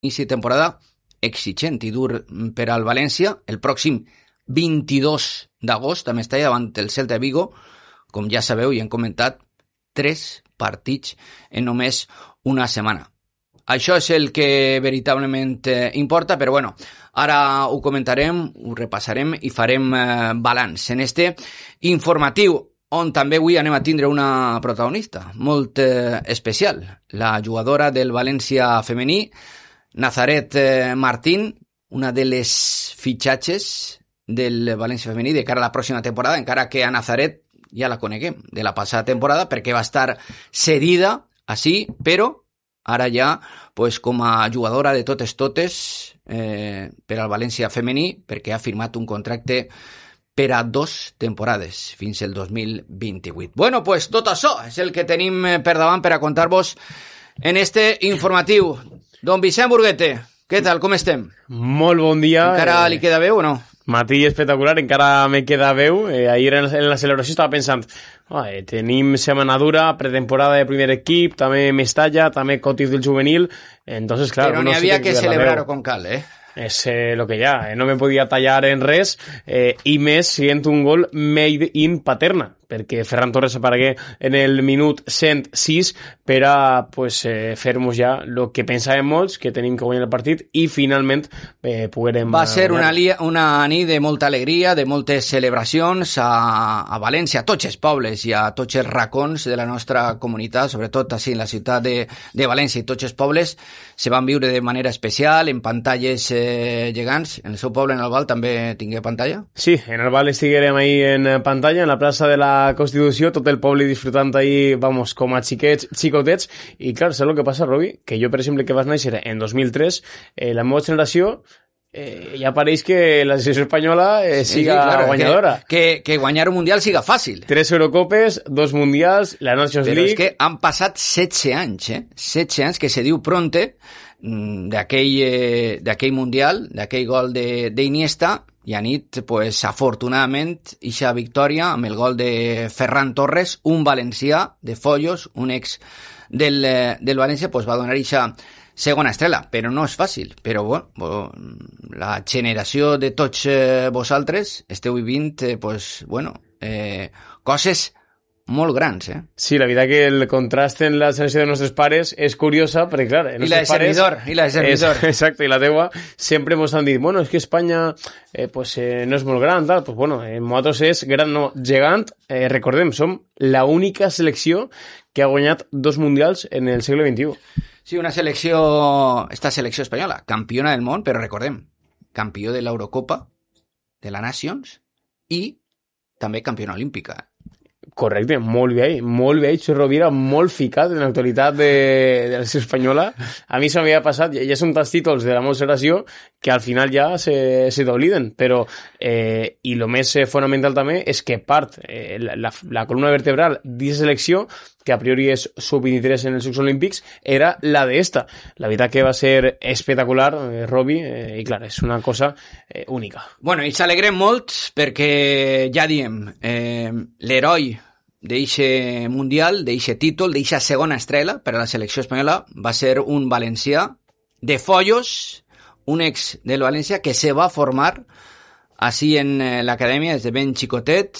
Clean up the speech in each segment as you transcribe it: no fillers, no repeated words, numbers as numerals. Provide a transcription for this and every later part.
inici de temporada exigent i dur per al València. El pròxim 22 d'agost a Mestalla davant el Celta de Vigo. Com ja sabeu i hem comentat, 3 partits en només una setmana. Això és el que veritablement importa, però bueno, ara ho comentarem, ho repassarem i farem balanç en este informatiu, on també avui anem a tindre una protagonista molt especial, la jugadora del València femení, Nazaret Martín, una de les fitxatges del València femení de cara a la pròxima temporada, encara que a Nazaret ja la coneguem de la passada temporada perquè va estar cedida així, però ara ja pues, com a jugadora de totes per al València femení, perquè ha firmat un contracte per a 2 temporades, fins el 2028. Bueno, pues tot això és el que tenim per davant per a contar-vos en este informatiu. Don Vicent Burguete, què tal, com estem? Molt bon dia. Encara li queda veu o no? Matí espectacular, encara me queda veu. Ahir en la celebració estava pensant tenim setmana dura, pretemporada de primer equip, també Mestalla, també Cotis del juvenil, entonces claro... Però n'hi havia que celebrar-ho com cal, És lo que hi ha, no me podia tallar en res, i més sent un gol made in Paterna, perquè Ferran Torres aparegué en el minut 106 per a fer-nos ja el que pensàvem molts, que tenim que guanyar el partit, i finalment poguérem... Va ser una nit de molta alegria, de moltes celebracions a València, a tots els pobles i a tots els racons de la nostra comunitat, sobretot així en la ciutat de València i tots els pobles, se van viure de manera especial, en pantalles gegants. En el seu poble, en el Val, també tingué pantalla? Sí, en el Val estiguérem ahí en pantalla, en la plaça de la Constitució, tot el poble disfrutant ahí, vamos, com a xicotets, i clar, saps el que passa, Robi? Que jo, per exemple, que vas néixer en 2003, la meva generació ja pareix que la selecció espanyola siga claro, guanyadora. Que guanyar un Mundial siga fàcil. 3 Eurocopes, 2 Mundials, la Nations League... Però és que han passat 16 anys, 16 anys, que se diu pronte, d'aquell Mundial, d'aquell gol d'Iniesta, i a nit, pues, afortunadament, ixa victòria amb el gol de Ferran Torres, un valencià de Follos, un ex del València, pues, va donar ixa segona estrella, però no és fàcil. Però bueno, la generació de tots vosaltres esteu vivint coses molt grans, Sí, la veritat que el contrast en la selecció de nostres pares és curiosa, perquè clar... I la de servidor. Exacte, i la teua sempre ens han dit, bueno, és que Espanya no és molt gran, tal. Pues bueno, nosaltres és gran, no, gegant. Recordem, som la única selecció que ha guanyat 2 mundials en el segle XXI. Sí, esta selecció espanyola, campiona del món, però recordem, campió de l'Eurocopa, de la Nations, i també campiona olímpica. Correcte, molt bé, Xo Rovira, molt ficat en l'actualitat de la selecció espanyola. A mi se m'havia passat, ja són tants títols de la meva generació que al final ja se t'obliden, però i el més fonamental també és que part la columna vertebral d'aquesta selecció, que a priori és sub-23 en els Jocs Olímpics, era la d'esta. La veritat que va ser espectacular, Robi, i clar, és una cosa única. Bueno, i s'alegrem molt perquè, ja diem, l'heroi d'eixe Mundial, d'eixe títol, d'eixa segona estrella per a la selecció espanyola, va ser un valencià de Follos, un ex del València, que se va formar així en l'acadèmia des de ben xicotet,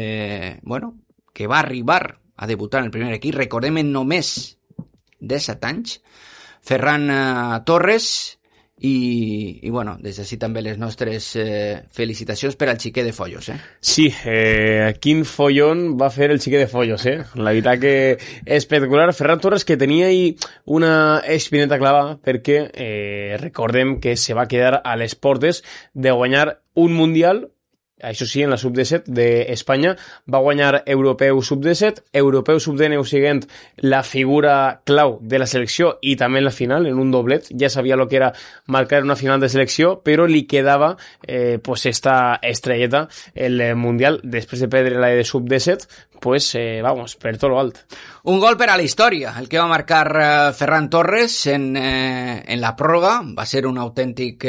que va arribar a debutar en el primer equip, recordem en només 17 anys, Ferran Torres, i bueno, des d'ací també les nostres felicitacions per al xiquet de Follos, Sí, quin follon va fer el xiquet de Follos, La veritat que espectacular. Ferran Torres, que tenia ahí una espineta clavada, perquè recordem que se va quedar a les portes de guanyar un Mundial. Això sí, en la sub-17 d'Espanya va guanyar Europeu sub-17, Europeu sub-19 siguent la figura clau de la selecció i també en la final, en un doblet. Ja sabia el que era marcar una final de selecció, però li quedava esta estrelleta, el Mundial, després de perdre la de sub-17, per tot lo alt. Un gol per a la història, el que va marcar Ferran Torres en la pròrroga, va ser un autèntic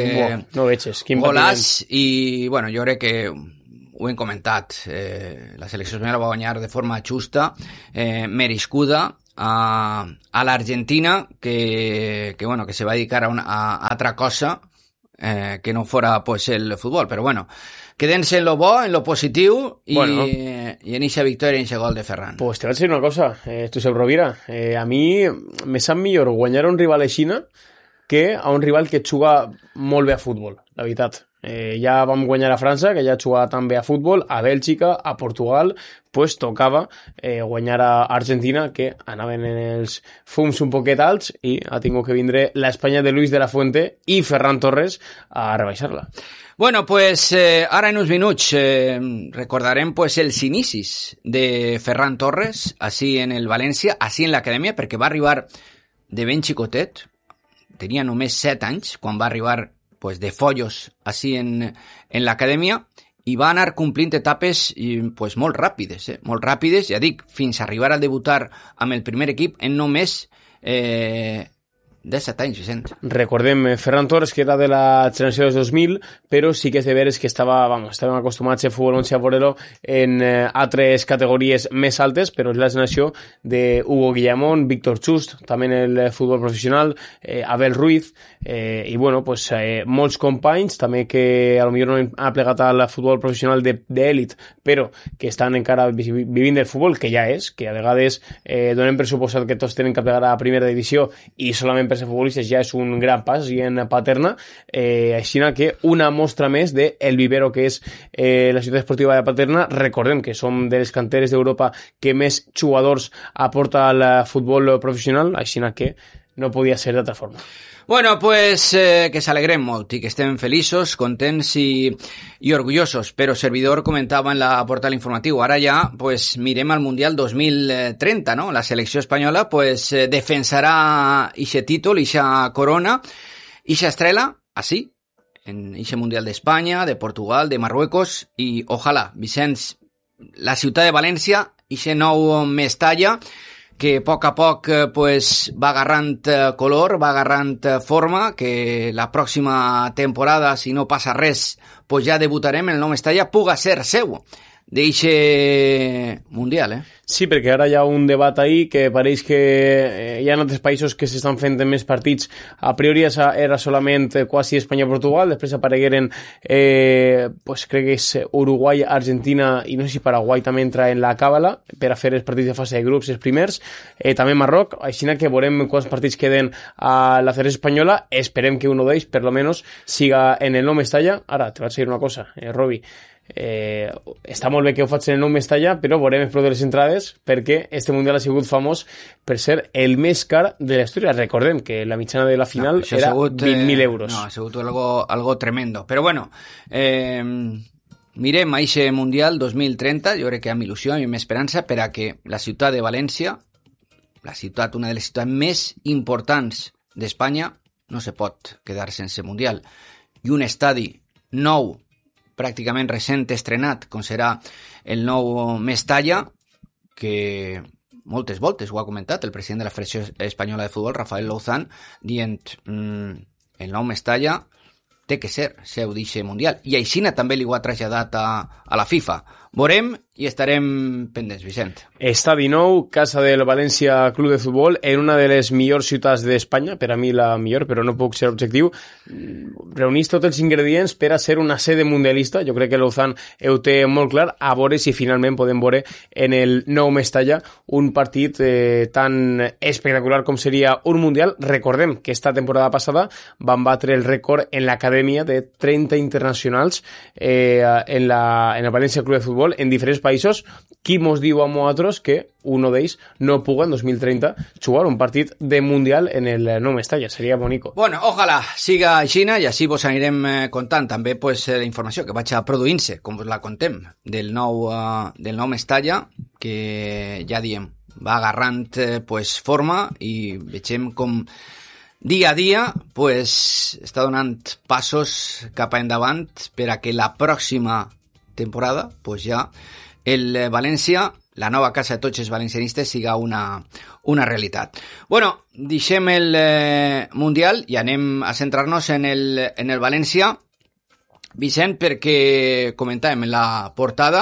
golaç, i bueno, jo crec que ho hem comentat, la selecció espanyola va guanyar de forma justa, merescuda, a l'Argentina que se va dedicar a altra cosa que no fora pues el futbol, però bueno, quedem-se en lo bo, en lo positiu i en eixa victòria, en eixa gol de Ferran. Pues te vaig dir una cosa, Josep Rovira, a mi me sap millor guanyar un rival aixina que a un rival que juga molt bé a futbol, la veritat. Ja vam guanyar a França, que ja jugava tan bé a futbol, a Bèlgica, a Portugal, pues tocava guanyar a Argentina, que anaven en els fums un poquet alts, i ha tingut que vindre l'Espanya de Luis de la Fuente i Ferran Torres a rebaixar-la. Bueno, pues ara en uns minuts recordarem pues els inicis de Ferran Torres, així en el València, així en l'acadèmia, perquè va arribar de ben xicotet, tenia només 7 anys quan va arribar pues de follos així en l'acadèmia i va anar complint etapes pues molt ràpides, ja dic, fins a arribar a debutar amb el primer equip en només 17 anys, Vicent. Recordem, Ferran Torres, que era de la generació dels 2000, però sí que és de veres que estàvem acostumats a futbol 11 a veure-lo en altres categories més altes, però és la generació de Hugo Guillamón, Víctor Chust, també en el futbol professional, Abel Ruiz, i bueno, pues, molts companys, també que a lo millor no han plegat al futbol professional d'èlit, però que estan encara vivint del futbol, que ja és, que a vegades donem per suposat que tots tenen que plegar a primera divisió i solament per ser futbolistes ja és un gran pas i en Paterna, així que una mostra més del vivero que és la ciutat esportiva de Paterna. Recordem que som de les canteres d'Europa que més jugadors aporta al futbol professional, així que no podia ser d'altra forma. Bueno, pues que s'alegrem molt i que estem feliços, contents i orgullosos, però servidor comentava en la portal informatiu, ara ja pues mirem al Mundial 2030, ¿no? La selecció espanyola pues defensarà ixe títol, ixa corona, ixa estrela, así, en ixe Mundial d'Espanya, de Portugal, de Marruecos i ojalà, Vicenç, la ciutat de València, ixe nou Mestalla, que a poc pues, va agarrant color, va agarrant forma, que la pròxima temporada, si no passa res, pues ja debutarem en el nou Mestalla, puga ser seu d'eixe Mundial, Sí, perquè ara hi ha un debat ahí que pareix que hi ha altres països que s'estan fent més partits. A priori era solament quasi Espanya-Portugal, després aparegueren, pues crec que és Uruguai, Argentina i no sé si Paraguai també entra en la càbala per a fer els partits de fase de grups, els primers. També Marroc, així que veurem quants partits queden a la selecció espanyola. Esperem que un d'ells, per lo menos, siga en el nou Mestalla. Ara, te vaig dir una cosa, Robi. Està molt bé que ho faig en el nou Mestalla, però veurem el preu de les entrades perquè este Mundial ha sigut famós per ser el més car de la història. Recordem que la mitjana de la final era 20.000 euros. No, ha sigut algo tremendo. Però bueno, mirem a eixe Mundial 2030, jo crec que amb il·lusió i amb esperança per a que la ciutat de València, una de les ciutats més importants d'Espanya, no se pot quedar sense Mundial. I un estadi nou, pràcticament recent estrenat, com serà el nou Mestalla, que moltes voltes ho ha comentat el president de la Federació Espanyola de Futbol, Rafael Louzán, dient el nou Mestalla té que ser seu d'eixe Mundial. I aixina també li ho ha traslladat a la FIFA. Veurem i estarem pendents, Vicent. Estadi nou, casa del València Club de Futbol, en una de les millors ciutats d'Espanya, per a mi la millor, però no puc ser objectiu. Reunís tots els ingredients per a ser una sede mundialista. Jo crec que Louzán ho té molt clar, a veure si finalment podem veure en el nou Mestalla un partit tan espectacular com seria un Mundial. Recordem que esta temporada passada van batre el rècord en l'acadèmia de 30 internacionals en el València Club de Futbol en diferents països. Qui mos diu a nosaltres que un d'ells no puga en 2030 jugar un partit de Mundial en el nou Mestalla? Seria bonico. Bueno, ojalà siga així i així vos anirem contant també pues, la informació que vaig a produint-se, com vos la contem, del nou Mestalla, que ja diem, va agarrant pues, forma i vegem com dia a dia pues, està donant passos cap endavant per a que la pròxima temporada pues ja el València, la nova casa de tots els valencianistes, siga una realitat. Bueno, deixem el Mundial i anem a centrar-nos en el València, Vicent, perquè comentàvem en la portada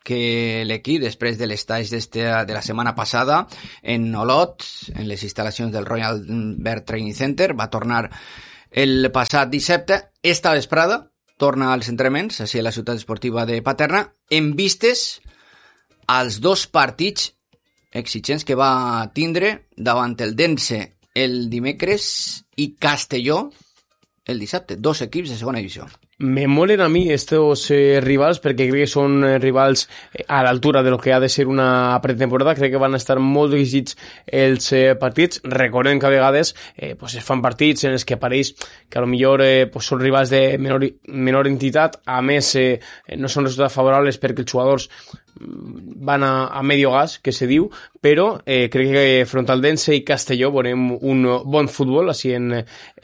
que l'equip, després de l'estage de la setmana passada en Olot, en les instal·lacions del Royal Albert Training Center, va tornar el passat dissabte. Esta vesprada torna als entrenaments, així a la ciutat esportiva de Paterna, en vistes als 2 partits exigents que va tindre davant el Dense el dimecres i Castelló el dissabte. 2 equips de segona divisió. Me molen a mí estos rivals perquè crec que són rivals a l'altura de lo que ha de ser una pretemporada. Crec que van a estar molt exigits els partits. Recordem que a vegades pues es fan partits en els que pareix que a lo millor pues són rivals de menor entitat, a més no són resultats favorables perquè els jugadors van a medio gas, que se diu, però crec que front al Dense i Castelló veurem un bon futbol, així en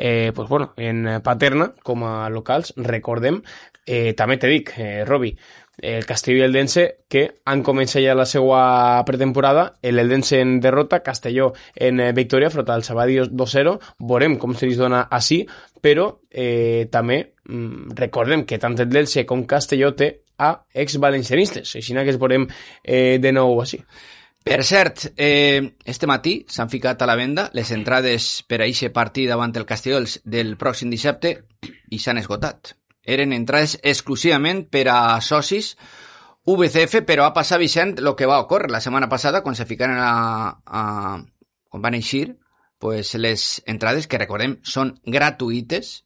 Paterna, com a locals, recordem. També te dic, Robi, el Castelló i el Dense, que han començat ja la seva pretemporada, el Dense en derrota, Castelló en victòria, front al Sabadell 2-0, veurem com se li dona així, però també recordem que tant el Dense com Castelló té a ex-valencianistes, així que es veurem de nou així. Per cert, este matí s'han ficat a la venda les entrades per a eixe partit davant el Castelló del pròxim dissabte i s'han esgotat. Eren entrades exclusivament per a socis VCF, però ha passat, Vicent, el que va ocórrer la setmana passada quan se ficaren quan van eixir pues, les entrades, que recordem són gratuïtes,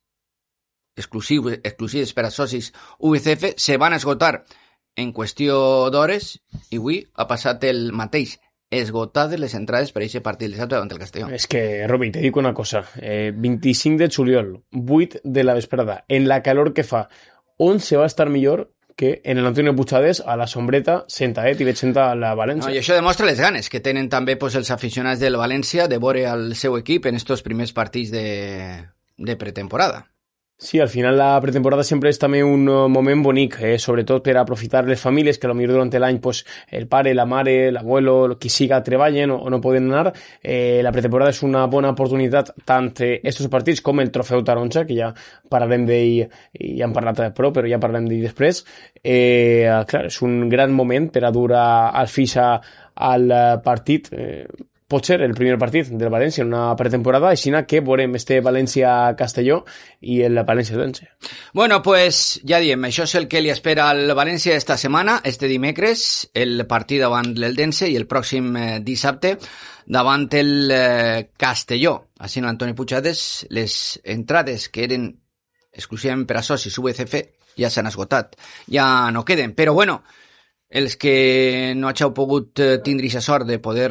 exclusives per a socis VCF, se van esgotar en qüestió d'hores i avui ha passat el mateix, esgotades les entrades per a aquest partit dissabte davant el Castelló. És que, Robi, te dic una cosa, 25 de juliol, 8 de la vesprada, en la calor que fa, on se va estar millor que en el Antonio Puigades a la sombreta senta, i veig senta la València. No, i això demostra les ganes que tenen també pues, els aficionats del València de veure el seu equip en estos primers partits de pretemporada. Sí, al final la pretemporada sempre és també un moment bonic, sobretot per aprofitar les famílies que potser durant l'any pues, el pare, la mare, l'abuelo, qui siga treballen o no poden anar. La pretemporada és una bona oportunitat tant estos partits com el trofeu taronja, que ja parlarem d'ell i ja hem parlat prou, però ja parlarem d'ell després. Clar, és un gran moment per a dur als fills al partit, pot ser el primer partit del València en una pretemporada, així que veurem este València-Castelló i el València-Dense. Bueno, pues ja diem, això és el que li espera al València esta setmana, este dimecres, el partit davant el Dense i el pròxim dissabte davant el Castelló. Així l'Antoni Puigades, les entrades que eren exclusivament per a socis VCF ja s'han esgotat, ja no queden, però bueno, els que no hàgiu pogut tindre aquesta sort de poder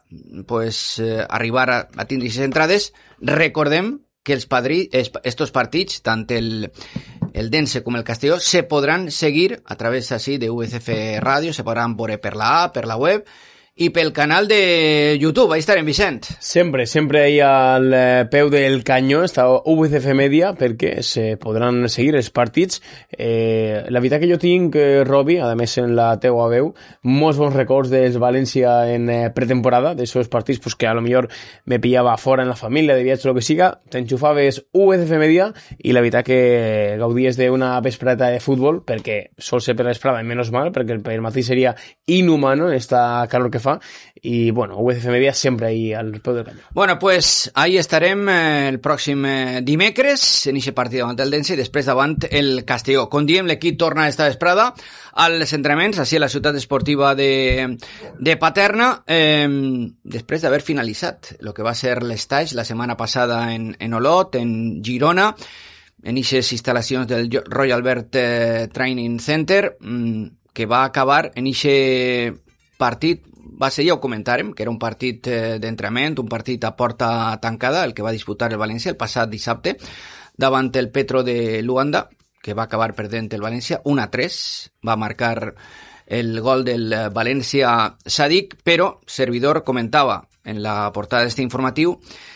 arribar a tindre aquestes entrades, recordem que estos partits, tant el Dense com el Castelló, se podran seguir a través así de VCF Ràdio, se podran veure per la app, per la web i pel canal de YouTube. Ahí estarem, Vicent. Sempre ahí al peu del canyó està VCF Media perquè se podran seguir els partits. La veritat que jo tinc, Robi, a més en la teua veu, molts bons records dels València en pretemporada, d'aquests partits pues, que a lo millor me pillava fora en la família, de viatge o el que siga, t'enxufaves VCF Media i la veritat que gaudies d'una vesprada de futbol, perquè sol ser per la vesprada, menys mal, perquè el matí seria inhumano en esta calor que fa, i bueno, VCF Media sempre ahí al peu del canyó. Bueno, pues ahí estarem el pròxim dimecres en aquest partit davant el Dense i després davant el Castelló. Com diem, l'equip torna esta vesprada als entrenaments, així a la ciutat esportiva de Paterna, després d'haver finalitzat el que va ser l'estage la setmana passada en Olot, en Girona, en aquestes instal·lacions del Royal Albert Training Center, que va acabar en aquest partit. Va ser, ja ho comentàrem, que era un partit d'entrenament, un partit a porta tancada, el que va disputar el València el passat dissabte, davant el Petro de Luanda, que va acabar perdent el València 1-3, va marcar el gol del València Sadik, però Servidor comentava en la portada d'este informatiu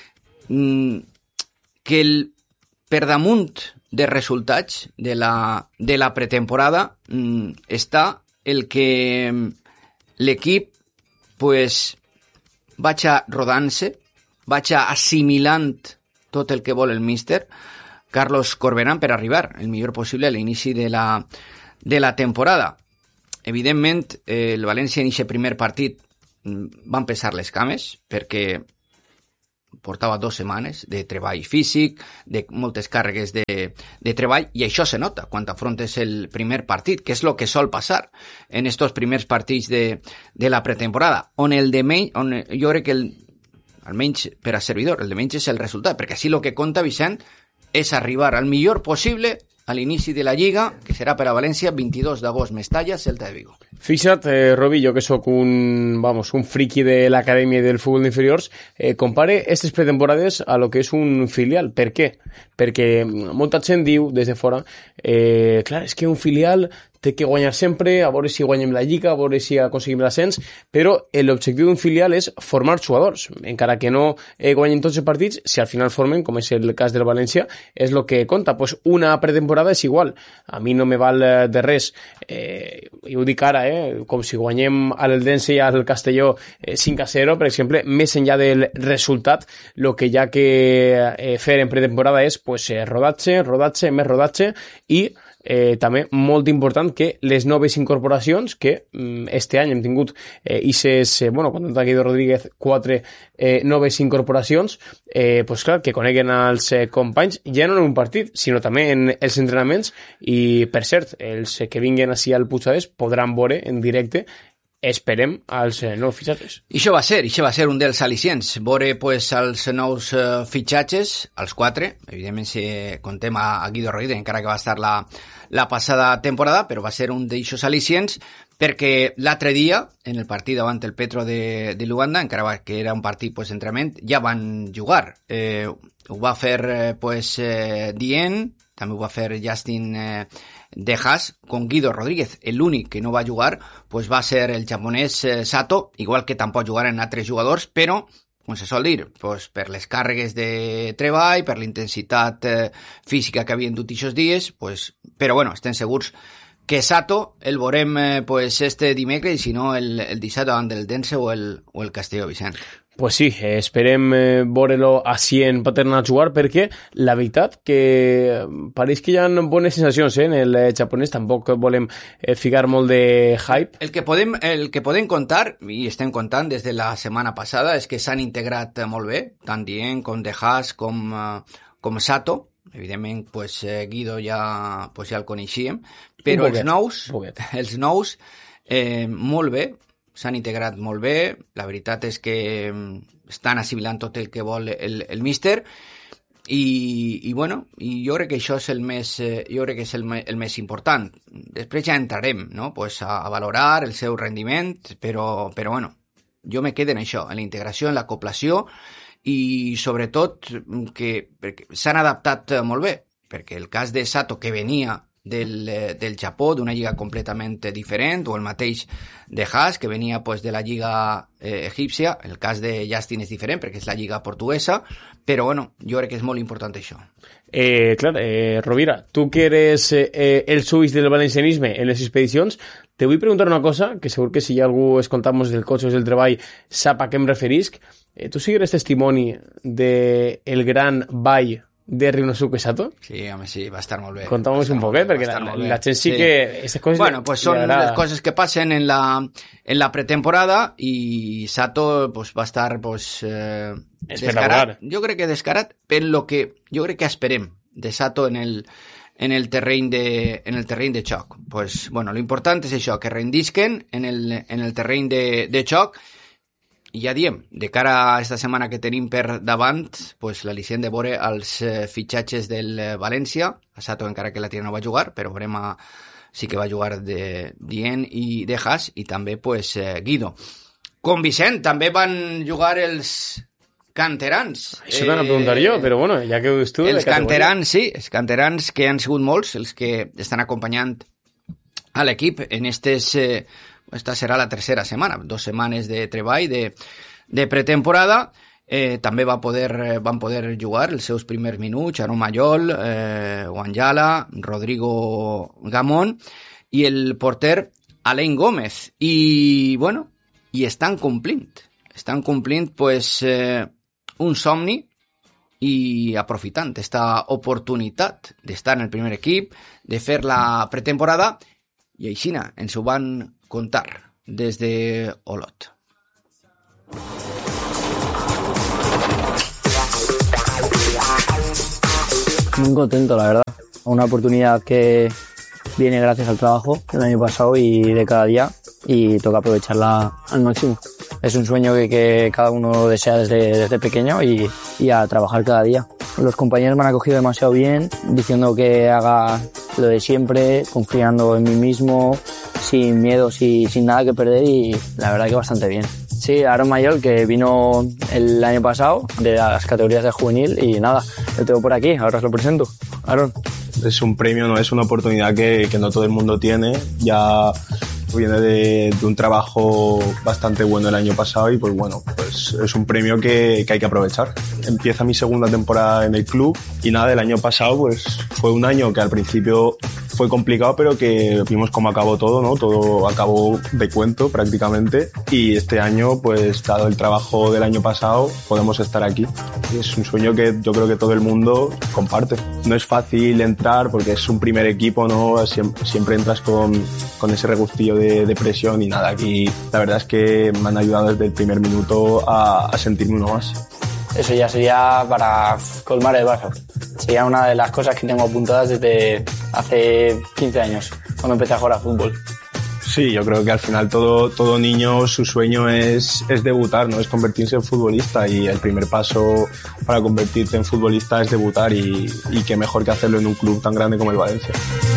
que per damunt de resultats de la pretemporada està el que l'equip pues vaig rodant-se, vaig assimilant tot el que vol el míster Carlos Corberán per arribar el millor possible a l'inici de la temporada. evidentment, el València en aquest primer partit van pesar les cames, perquè portava 2 setmanes de treball físic, de moltes càrregues de treball, i això se nota quan afrontes el primer partit, que és el que sol passar en estos primers partits de la pretemporada, on jo crec que almenys per a servidor, el de menys és el resultat, perquè així el que compta, Vicent, és arribar al millor possible a l'inici de la Lliga, que serà per a València, 22 d'agost, Mestalla, Celta de Vigo. Fixa't, Robi, jo que sóc un friki de l'acadèmia i del futbol d'inferiors, compare aquestes pretemporades a lo que és un filial. Per què? Perquè molta gent diu, des de fora, clar, és que un filial té que guanyar sempre, a veure si guanyem la Lliga, a veure si aconseguim l'ascens, però l'objectiu d'un filial és formar jugadors, encara que no guanyen tots els partits, si al final formen, com és el cas del València, és el que compta. Pues una pretemporada és igual. A mi no me val de res, i ho dic ara, com si guanyem a l'Eldense i al Castelló 5-0, per exemple, més enllà del resultat, el que hi ha que fer en pretemporada és pues, rodatge, més rodatge, i també molt important que les noves incorporacions, que este any hem tingut quan ha Guido Rodríguez 4 noves incorporacions, pues clar, que coneguen els companys ja no en un partit, sinó també en els entrenaments, i per cert, els que vinguen així al Puigdàlber podran veure en directe, esperem, als nous fitxatges. I això va ser un dels al·licients, veure pues, els nous fitxatges, els 4, evidentment si contem a Guido Rodríguez, encara que va estar la passada temporada, però va ser un d'aixos al·licients, perquè l'altre dia, en el partit davant el Petro de Luanda, encara que era un partit pues, d'entrenament, ja van jugar. Ho va fer Dient, també ho va fer Justin de Haas con Guido Rodríguez. L'únic que no va jugar pues va ser el japonès Sato, igual que tampoc jugaren altres jugadors, però, com se sol dir, pues, per les càrregues de treball, per la intensitat física que havien dut aquests dies, pues, però bueno, estem segurs que Sato el veurem este dimecres, i si no el dissabte davant del Dense o el Castelló, Vicent. Pues sí, esperem veure-lo així en Paterna a jugar, perquè la veritat que pareix que hi ha bones sensacions en el japonès, tampoc volem ficar molt de hype. El que podem contar, i estem contant des de la setmana passada, és que s'han integrat molt bé, tant Dient com De Haas com Sato. Evidentment, pues, Guido ja el coneixíem, però els nous molt bé, s'han integrat molt bé, la veritat és que estan assimilant tot el que vol el míster, i jo crec que això és el més important. Després ja entrarem, no? Pues a valorar el seu rendiment, però bueno, jo me quedo en això, en la integració, en l'acoplació, i sobretot perquè s'han adaptat molt bé, perquè el cas de Sato, que venia del Japó, d'una lliga completament diferent, o el mateix de Haas, que venia pues, de la lliga egípcia. El cas de Justin és diferent, perquè és la lliga portuguesa, però bueno, jo crec que és molt important això. Rovira, tu que eres el suís del valencianisme en les expedicions, te vull preguntar una cosa, que segur que si hi ha algú escoltant-nos del cotxe o del treball sap a què em referisc. Tu sí que eres testimoni del gran ball de Ryunosuke Sato? Sí, home, sí, va estar molt bé. Conta'm-nos un poquet, perquè la gent sí que... Coses bueno, pues són les coses que passen en la pretemporada, i Sato pues, va estar pues, descarat. Jo crec que descarat, per lo que jo crec que esperem de Sato en el terreny de xoc. Pues, bueno, lo important és això, que rendisquen en el terreny de xoc. I ja diem, de cara a esta setmana que tenim per davant, pues, l'al·licient de veure els fitxatges del València. A Sato encara que la tira no va jugar, però veurem sí que va jugar de Dient i de Haas, i també pues, Guido. Com Vicent, també van jugar els canterans. Això t'han a preguntar jo, però bueno, ja que ho dius tu... Els canterans, sí, els canterans que han sigut molts, els que estan acompanyant a l'equip en esta serà la tercera setmana, 2 setmanes de treball de pretemporada. També van poder jugar els seus primers minuts, Aaron Mayol, Wanjala, Rodrigo Gamón i el porter Alain Gómez. I bueno, i estan complint pues, un somni, i aprofitant esta oportunitat d'estar en el primer equip, de fer la pretemporada, I aixina ens ho van contar des de Olot. Muy contento, la verdad. Una oportunidad que viene gracias al trabajo del año pasado y de cada día, y toca aprovecharla al máximo. Es un sueño que cada uno desea desde pequeño y a trabajar cada día. Los compañeros me han acogido demasiado bien, diciendo que haga lo de siempre, confiando en mí mismo, sin miedo, sin nada que perder, y la verdad que bastante bien. Sí, Aaron Mayol, que vino el año pasado de las categorías de juvenil, y nada, lo tengo por aquí, ahora os lo presento. Aaron. Es un premio, no es una oportunidad que no todo el mundo tiene. Ya viene de un trabajo bastante bueno el año pasado y pues bueno, pues es un premio que hay que aprovechar. Empieza mi segunda temporada en el club y nada, el año pasado pues fue un año que al principio fue complicado, pero que vimos cómo acabó todo, ¿no? Todo acabó de cuento prácticamente, y este año, pues dado el trabajo del año pasado, podemos estar aquí. Es un sueño que yo creo que todo el mundo comparte. No es fácil entrar porque es un primer equipo, ¿no? Siempre entras con ese regustillo de presión, y nada, aquí la verdad es que me han ayudado desde el primer minuto a sentirme uno más. Eso ya sería para colmar el vaso. Sería una de las cosas que tengo apuntadas desde hace 15 años, cuando empecé a jugar a fútbol. Sí, yo creo que al final todo niño, su sueño es debutar, ¿no? Es convertirse en futbolista, y el primer paso para convertirte en futbolista es debutar, y qué mejor que hacerlo en un club tan grande como el Valencia.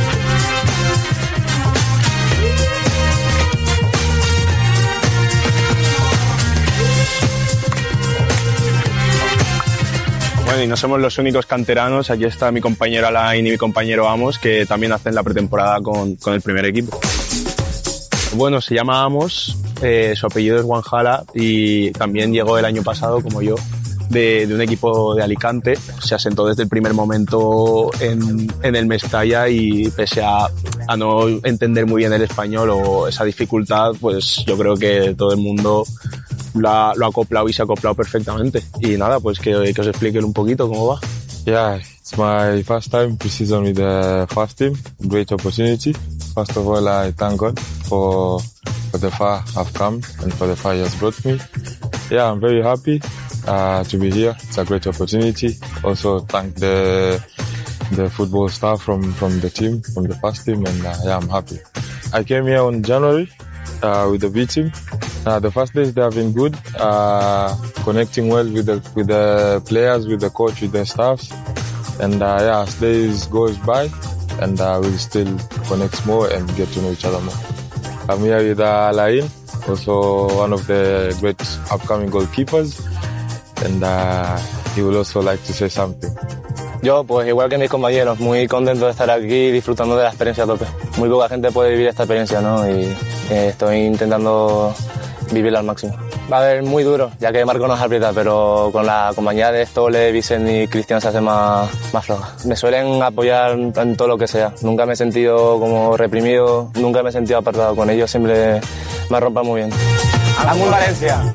Bueno, y no somos los únicos canteranos. Aquí está mi compañero Alain y mi compañero Amos, que también hacen la pretemporada con el primer equipo. Bueno, se llama Amos, su apellido es Guanjala, y también llegó el año pasado, como yo, de un equipo de Alicante. Se asentó desde el primer momento en el Mestalla, y pese a no entender muy bien el español o esa dificultad, pues yo creo que todo el mundo lo ha acoplado y se ha acoplado perfectamente. Y nada, pues que os explique un poquito cómo va. Yeah, it's my first time pre-season with the first team. Great opportunity. First of all, I thank God for the far I've come and for the far He has brought me. Yeah, I'm very happy to be here. It's a great opportunity. Also thank the football staff from the team, from the first team, and yeah, I'm happy. I came here on January with the B team. The first days they have been good, connecting well with the players, with the coach, with the staffs, and yeah, as days goes by, and we'll still connect more and get to know each other more. I'm here with Alain, also one of the great upcoming goalkeepers, and he will also like to say something. Yo, pues igual que mis compañeros, muy contento de estar aquí disfrutando de la experiencia a tope. Muy poca gente puede vivir esta experiencia, ¿no? Y estoy intentando vivirla al máximo. Va a haber muy duro, ya que Marco nos aprieta, pero con la compañía de Stole, Vicent y Cristian se hace más floja. Me suelen apoyar en todo lo que sea. Nunca me he sentido como reprimido, nunca me he sentido apartado. Con ellos siempre me arropan muy bien. ¡Vamos, Valencia!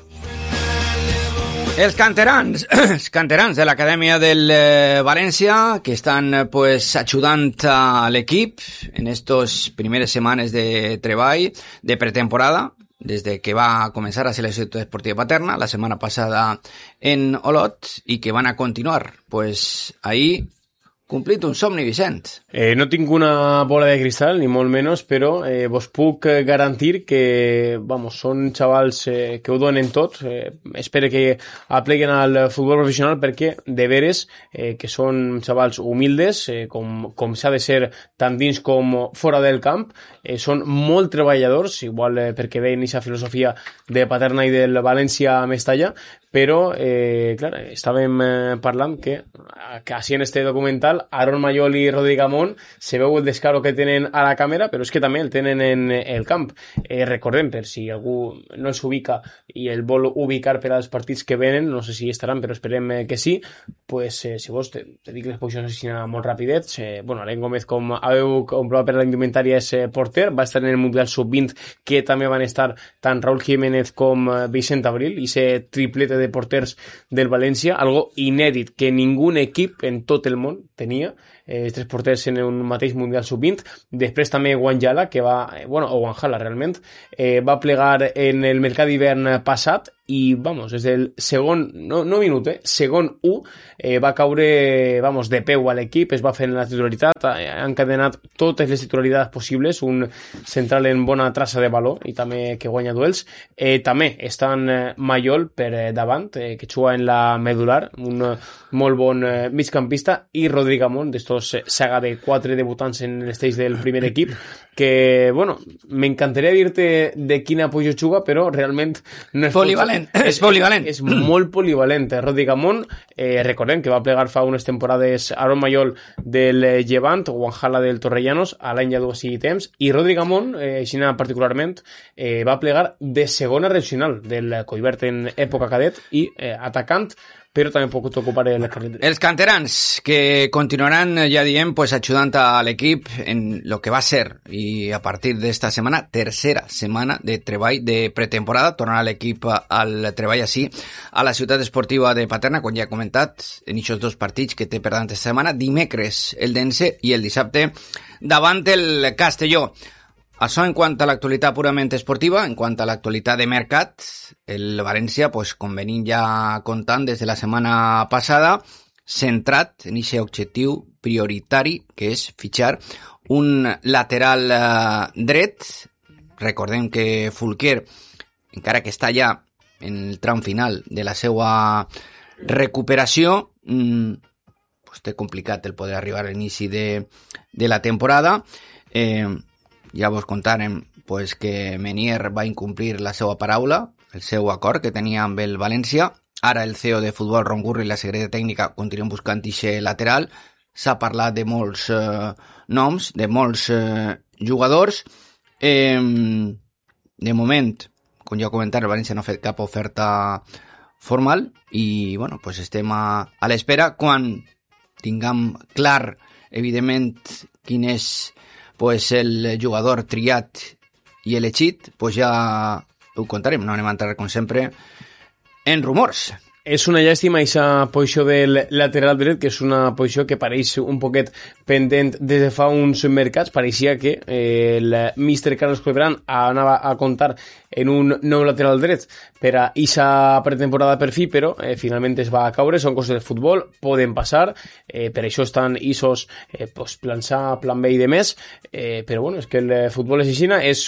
Els canterans de l'Acadèmia del València, que estan pues ajudant a l'equip en estos primeres setmanes de treball, de pretemporada, des de que va començar la selecció esportiva paterna la setmana passada en Olot, i que van a continuar pues ahí complit un somni, Vicent. No tinc una bola de cristal, ni molt menys, però vos puc garantir que, vamos, són xavals que ho donen tot. Espero que apleguen al futbol professional, perquè, de veres, que són xavals humildes, com s'ha de ser tant dins com fora del camp. Són molt treballadors, igual perquè veien aquesta filosofia de Paterna i del València Mestalla, però, clar, estàvem parlant que així en este documental Aaron Mayol i Rodrigo Amón se veu el descaro que tenen a la càmera, però és que també el tenen en el camp. Recordem, per si algú no els ubica i el vol ubicar per als partits que venen, no sé si estaran, però esperem que sí, pues, si vols te dic les posicions així molt rapidets. Bueno, Alain Gómez, com heu comprovat per la indumentària, és porter, va estar en el Mundial Sub-20, que també van estar tant Raúl Jiménez com Vicent Abril, i ese triplete de porters del València, algo inèdit, que ningú equip en tot el món té tenia, 3 porters en un mateix Mundial Sub-20. Després també Wanjala, que va, o Wanjala realment, va plegar en el mercat d'hivern passat i, és del segon, no minut, segon 1, va caure, de peu a l'equip, es va fer en la titularitat, ha encadenat totes les titularitats possibles, un central en bona traça de valor i també que guanya duels. També estan Mayol per davant, que juga en la medular, un molt bon migcampista, i Rodrigo Amón, d'estos saga de 4 debutants en l'estage del primer equip, que, m'encantaria dir-te de quina posició juga, però realment no és polivalent. És polivalent. És molt polivalent. Rodrigo Amón, recordem que va plegar fa unes temporades Aaron Mayol del Llevant, Wanjala del Torrellanos, a l'any ja dues i temps, i Rodrigo Amón, Xina particularment, va plegar de segona regional del Collbert en època cadet i atacant, però també pot ocupar el carrer. Els canterans que continuaran, ja diem, ajudant a l'equip en lo que va ser, i a partir d'esta setmana, tercera setmana de treball de pretemporada, tornarà l'equip al treball així a la ciutat esportiva de Paterna, com ja he comentat, en aquests 2 partits que té per davant aquesta setmana, dimecres el d'Ence i el dissabte davant el Castelló. Això en quant a l'actualitat purament esportiva. En quant a l'actualitat de mercat, el València, com venim ja contant des de la setmana passada, centrat en aquest objectiu prioritari, que és fitxar un lateral dret. Recordem que Fulquier, encara que està ja en el tram final de la seva recuperació, té complicat el poder arribar a l'inici de la temporada. Ja vos contarem que Menier va incomplir la seva paraula, el seu acord que tenia amb el València. Ara el CEO de futbol, Ron Gurri, i la secretaria tècnica continuen buscant ixe lateral. S'ha parlat de molts noms, de molts jugadors. De moment, com ja he comentat, el València no ha fet cap oferta formal i estem a l'espera. Quan tinguem clar, evidentment, quin és el jugador triat i elegit, ja ho contarem. No anem a entrar, com sempre, en rumors. És una llàstima aquesta posició del lateral dret, que és una posició que pareix un poquet pendent des de fa uns mercats. Pareixia que el míster Carlos Cuebrán anava a comptar en un nou lateral dret per a aquesta pretemporada per fi, però finalment es va caure. Són coses del futbol, poden passar, per això estan isos plan A, plan B i de més, però és que el futbol és així, és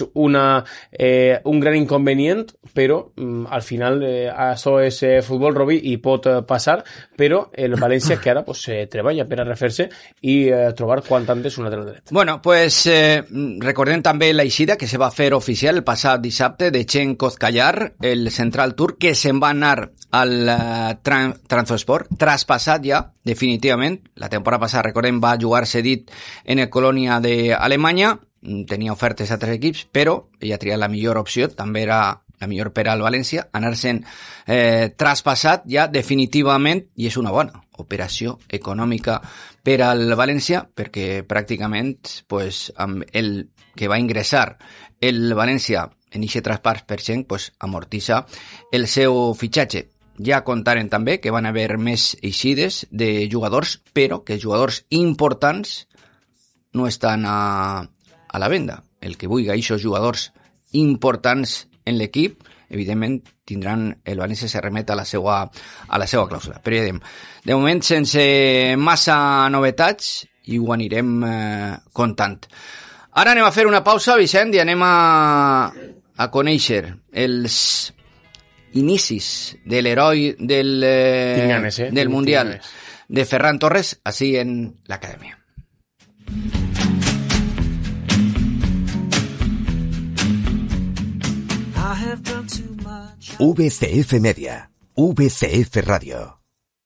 un gran inconvenient, però al final això és futbol, Robi, i pot passar, però el València que ara treballa per a refer-se i trobar quant antes un lateral dret. Recordem també l'eixida que se va fer oficial el passat dissabte de Chen Kozkayar, el central turc, que se'n va anar al Trabzonspor, traspassat ja definitivament. La temporada passada, recordem, va jugar cedit en el Colònia d'Alemanya, tenia ofertes a 3 equips, però ella triat la millor opció, també era la millor per al València, anar-se'n traspassat ja definitivament, i és una bona operació econòmica per al València, perquè pràcticament amb el que va ingressar el València en aquest traspàs per cent, amortitza el seu fitxatge. Ja contaren també que van haver més eixides de jugadors, però que els jugadors importants no estan a la venda. El que vulgui aquests jugadors importants en l'equip, evidentment tindran, el València se remet a la seva clàusula. Però ja diem, de moment sense massa novetats i ho anirem contant. Ara anem a fer una pausa, Vicent, i anem a conèixer els inicis de l'heroi del Mundial de Ferran Torres, així en l'acadèmia. VCF Media, VCF Radio.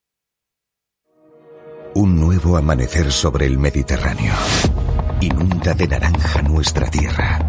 Un nuevo amanecer sobre el Mediterráneo. Inunda de naranja nuestra tierra.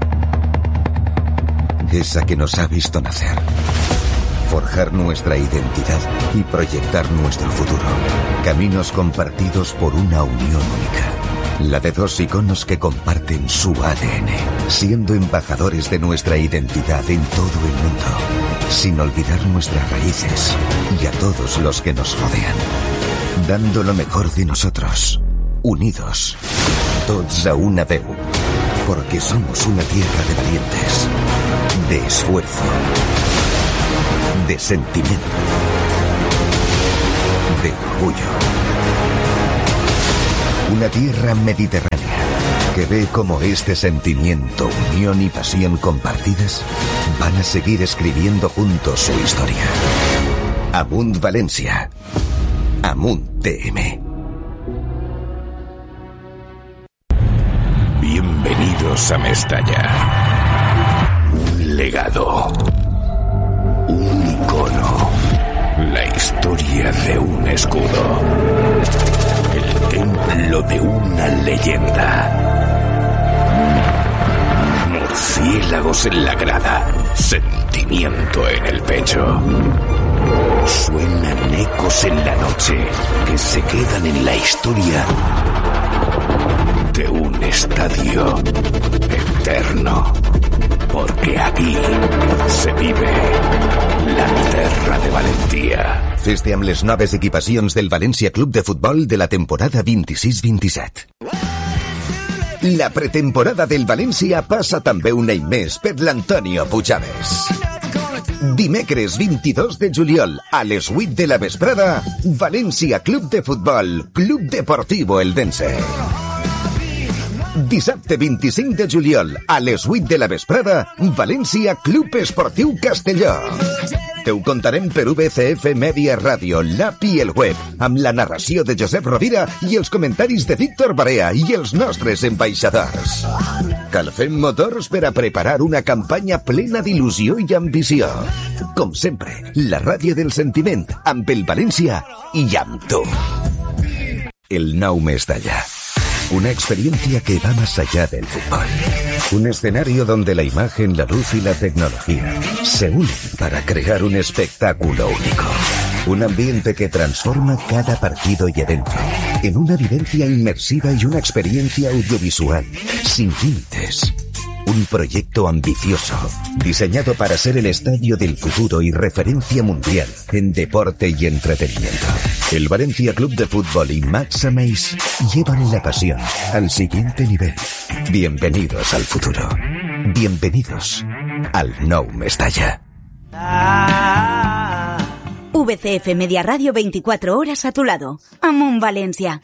Esa que nos ha visto nacer. Forjar nuestra identidad y proyectar nuestro futuro. Caminos compartidos por una unión única. La de 2 iconos que comparten su ADN, siendo embajadores de nuestra identidad en todo el mundo, sin olvidar nuestras raíces y a todos los que nos rodean, dando lo mejor de nosotros, unidos, tots a una veu, porque somos una tierra de valientes, de esfuerzo, de sentimiento, de orgullo. Una tierra mediterránea que ve cómo este sentimiento, unión y pasión compartidas van a seguir escribiendo juntos su historia. Amunt Valencia. Amunt TM. Bienvenidos a Mestalla. Un legado. Un icono. La historia de un escudo. El templo de una leyenda. Murciélagos en la grada. Sentimiento en el pecho. Suenan ecos en la noche que se quedan en la historia de un estadio eterno, porque aquí se vive la terra de Valentía. Feste amb les noves equipacions del València Club de Futbol de la temporada 26-27. La pretemporada del València passa també un any més per l'Antonio Pujaves. Dimecres 22 de juliol a les 8 de la vesprada, València Club de Futbol, Club Deportivo Eldense. Dissabte 25 de juliol a les 8 de la vesprada, València Club Esportiu Castelló. Te ho contarem per VCF Media Ràdio, l'app i el web, amb la narració de Josep Rovira i els comentaris de Víctor Barea i els nostres ambaixadors. Calfem motors per a preparar una campanya plena d'il·lusió i ambició. Com sempre, la ràdio del sentiment, amb el València i amb tu. El nou Mestalla. Una experiencia que va más allá del fútbol. Un escenario donde la imagen, la luz y la tecnología se unen para crear un espectáculo único. Un ambiente que transforma cada partido y evento en una vivencia inmersiva y una experiencia audiovisual sin límites. Un proyecto ambicioso, diseñado para ser el estadio del futuro y referencia mundial en deporte y entretenimiento. El Valencia Club de Fútbol y Max Ameis llevan la pasión al siguiente nivel. Bienvenidos al futuro. Bienvenidos al Nou Mestalla. VCF Media Radio, 24 horas a tu lado. Amunt Valencia.